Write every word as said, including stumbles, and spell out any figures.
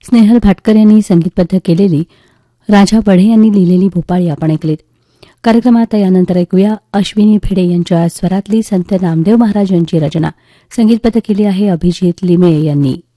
स्नेहल भाटकर यांनी संगीतबद्ध केलेली राजा बढे यांनी लिहिलेली भोपाळी आपण ऐकलीत. कार्यक्रमात यानंतर ऐकूया अश्विनी भिडे यांच्या स्वरातली संत नामदेव महाराज यांची रचना. संगीतबद्ध केली आहे अभिजित लिमे यांनी.